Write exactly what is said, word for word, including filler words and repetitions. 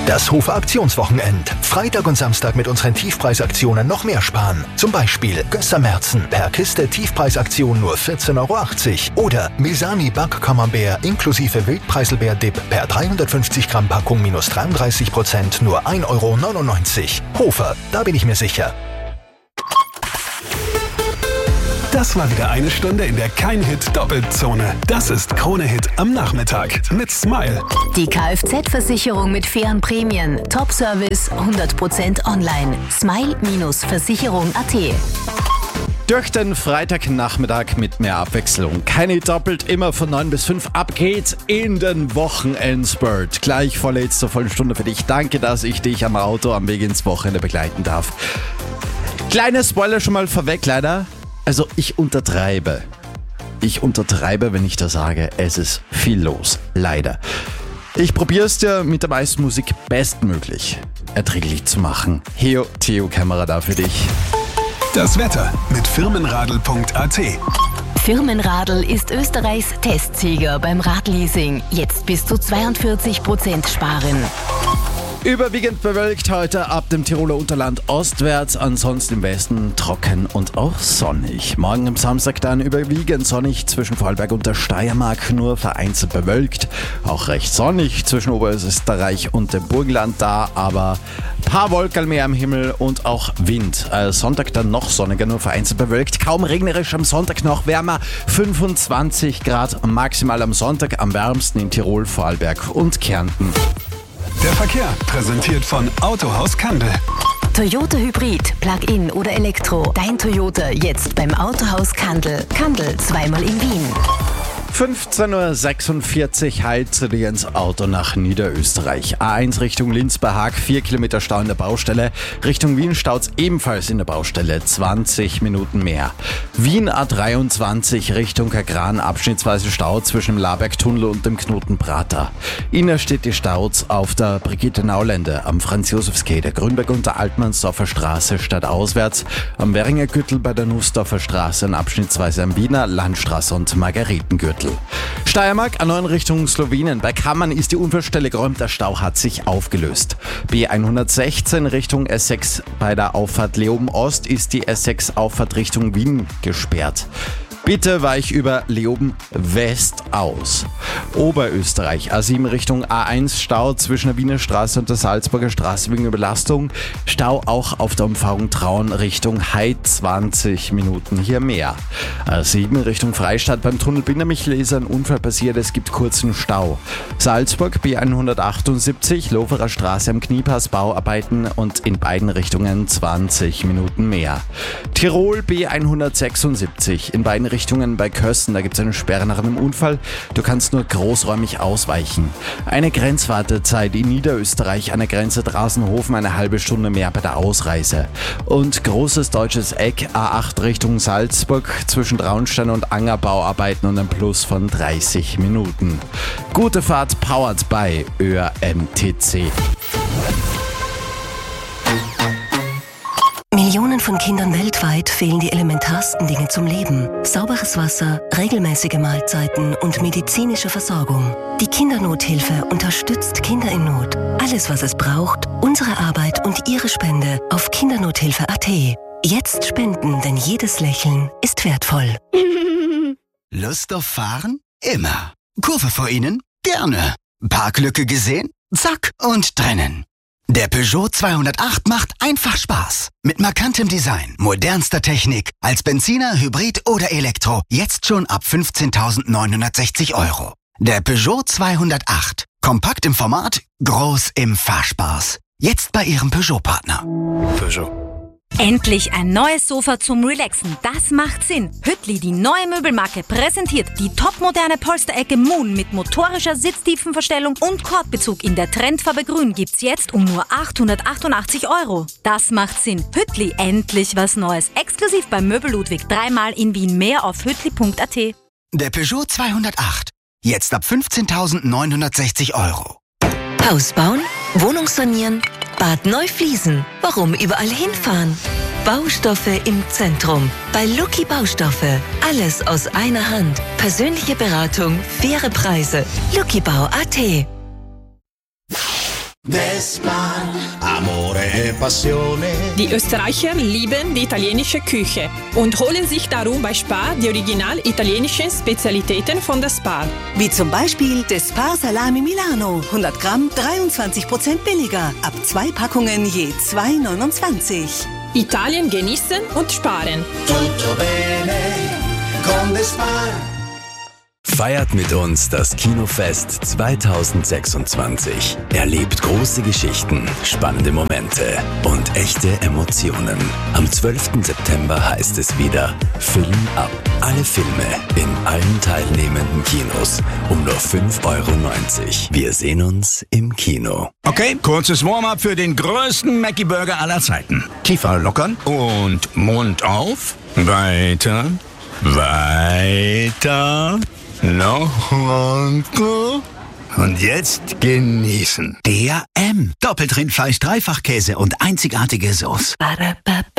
Das Hofer Aktionswochenend. Freitag und Samstag mit unseren Tiefpreisaktionen noch mehr sparen. Zum Beispiel Gösser-Merzen per Kiste Tiefpreisaktion nur vierzehn Euro achtzig. Oder Misani Back-Camembert inklusive Wildpreiselbeer-Dip per dreihundertfünfzig Gramm Packung minus dreiunddreißig Prozent nur ein Euro neunundneunzig. Hofer, da bin ich mir sicher. Das war wieder eine Stunde in der Kein-Hit-Doppelzone. Das ist Krone-Hit am Nachmittag mit Smile. Die Kfz-Versicherung mit fairen Prämien. Top-Service, hundert Prozent online. Smile Versicherung Punkt at. Durch den Freitagnachmittag mit mehr Abwechslung. Keine doppelt, immer von neun bis fünf. Ab geht's in den Wochenendspurt. Gleich vorletzte volle Stunde für dich. Danke, dass ich dich am Auto am Weg ins Wochenende begleiten darf. Kleiner Spoiler schon mal vorweg, leider. Also ich untertreibe. Ich untertreibe, wenn ich da sage, es ist viel los. Leider. Ich probiere es dir mit der meisten Musik bestmöglich erträglich zu machen. Heo Theo Kämmerer da für dich. Das Wetter mit firmenradl Punkt at. Firmenradl ist Österreichs Testsieger beim Radleasing. Jetzt bis zu zweiundvierzig Prozent sparen. Überwiegend bewölkt heute ab dem Tiroler Unterland ostwärts, ansonsten im Westen trocken und auch sonnig. Morgen am Samstag dann überwiegend sonnig zwischen Vorarlberg und der Steiermark, nur vereinzelt bewölkt. Auch recht sonnig zwischen Oberösterreich und dem Burgenland da, aber ein paar Wolken mehr am Himmel und auch Wind. Äh, Sonntag dann noch sonniger, nur vereinzelt bewölkt. Kaum regnerisch am Sonntag, noch wärmer. fünfundzwanzig Grad maximal am Sonntag, am wärmsten in Tirol, Vorarlberg und Kärnten. Der Verkehr präsentiert von Autohaus Kandel. Toyota Hybrid, Plug-in oder Elektro. Dein Toyota jetzt beim Autohaus Kandel. Kandel, zweimal in Wien. fünfzehn Uhr sechsundvierzig heizt du dir ins Auto nach Niederösterreich. A eins Richtung Linz bei Haag, vier Kilometer Stau in der Baustelle. Richtung Wien staut's ebenfalls in der Baustelle, zwanzig Minuten mehr. Wien A dreiundzwanzig Richtung Kagran, abschnittsweise Stau zwischen dem Labergtunnel und dem Knoten Prater. Innerstädte Staus auf der Brigitte-Naulände, am Franz-Josefs-Quai, der Grünberg und der Altmannsdorfer Straße stadtauswärts, am Währinger Gürtel bei der Nussdorfer Straße und abschnittsweise am Wiener Landstraße und Margaretengürtel. Steiermark, A neun Richtung Slowenien. Bei Kammern ist die Unfallstelle geräumt, der Stau hat sich aufgelöst. B hundertsechzehn Richtung S sechs bei der Auffahrt Leoben Ost ist die S sechs Auffahrt Richtung Wien gesperrt. Bitte weich über Leoben West aus. Oberösterreich, A sieben Richtung A eins, Stau zwischen der Wiener Straße und der Salzburger Straße wegen Überlastung. Stau auch auf der Umfahrung Traun Richtung Heid, zwanzig Minuten hier mehr. A sieben Richtung Freistadt, beim Tunnel Bindermichel ist ein Unfall passiert, es gibt kurzen Stau. Salzburg, B hundertachtundsiebzig, Loferer Straße am Kniepass, Bauarbeiten und in beiden Richtungen zwanzig Minuten mehr. Tirol, B hundertsechsundsiebzig, in beiden Richtungen bei Kössen, da gibt es eine Sperre nach einem Unfall. Du kannst nur großräumig ausweichen. Eine Grenzwartezeit in Niederösterreich an der Grenze Draußenhofen, eine halbe Stunde mehr bei der Ausreise. Und großes deutsches Eck, A acht Richtung Salzburg, zwischen Traunstein und Anger, Bauarbeiten und ein Plus von dreißig Minuten. Gute Fahrt, powered by Ö R M T C. Millionen von Kindern weltweit fehlen die elementarsten Dinge zum Leben. Sauberes Wasser, regelmäßige Mahlzeiten und medizinische Versorgung. Die Kindernothilfe unterstützt Kinder in Not. Alles, was es braucht, unsere Arbeit und Ihre Spende auf kindernothilfe Punkt at. Jetzt spenden, denn jedes Lächeln ist wertvoll. Lust auf Fahren? Immer. Kurve vor Ihnen? Gerne. Parklücke gesehen? Zack und drinnen. Der Peugeot zweihundertacht macht einfach Spaß. Mit markantem Design, modernster Technik, als Benziner, Hybrid oder Elektro. Jetzt schon ab fünfzehntausendneunhundertsechzig Euro. Der Peugeot zweihundertacht. Kompakt im Format, groß im Fahrspaß. Jetzt bei Ihrem Peugeot-Partner. Peugeot. Endlich ein neues Sofa zum Relaxen. Das macht Sinn. Hüttli, die neue Möbelmarke, präsentiert die topmoderne Polsterecke Moon mit motorischer Sitztiefenverstellung und Kordbezug in der Trendfarbe Grün gibt's jetzt um nur achthundertachtundachtzig Euro. Das macht Sinn. Hüttli, endlich was Neues. Exklusiv beim Möbel Ludwig, dreimal in Wien. Mehr auf hüttli Punkt at. Der Peugeot zweihundertacht. Jetzt ab fünfzehntausendneunhundertsechzig Euro. Haus bauen, Wohnung sanieren, Bad neu fließen. Warum überall hinfahren? Baustoffe im Zentrum. Bei Lucky Baustoffe. Alles aus einer Hand. Persönliche Beratung, faire Preise. luckybau Punkt at. Despan, amore e passione. Die Österreicher lieben die italienische Küche und holen sich darum bei Spar die original italienischen Spezialitäten von der Spar. Wie zum Beispiel der Spar Salami Milano. hundert Gramm, dreiundzwanzig Prozent billiger. Ab zwei Packungen je zwei neunundzwanzig. Italien genießen und sparen. Tutto bene con the Spar. Feiert mit uns das Kinofest zweitausendsechsundzwanzig. Erlebt große Geschichten, spannende Momente und echte Emotionen. Am zwölften September heißt es wieder Film ab. Alle Filme in allen teilnehmenden Kinos um nur fünf Euro neunzig. Wir sehen uns im Kino. Okay, kurzes Warm-up für den größten Mackie-Burger aller Zeiten. Tiefer lockern und Mund auf. Weiter, weiter. Noch weiter. Und jetzt genießen. Der M. Doppelt Rindfleisch, Dreifachkäse und einzigartige Sauce.